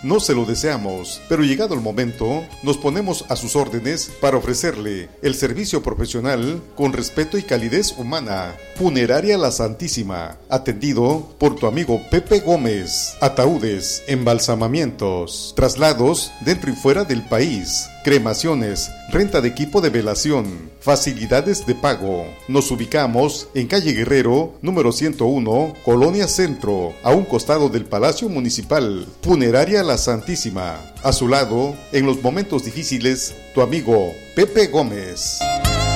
no se lo deseamos, pero llegado el momento, nos ponemos a sus órdenes para ofrecerle el servicio profesional con respeto y calidez humana. Funeraria La Santísima, atendido por tu amigo Pepe Gómez. Ataúdes, embalsamamientos, traslados dentro y fuera del país, cremaciones, renta de equipo de velación, facilidades de pago. Nos ubicamos en calle Guerrero, número 101, Colonia Centro, a un costado del Palacio Municipal. Funeraria La Santísima. A su lado, en los momentos difíciles, tu amigo Pepe Gómez.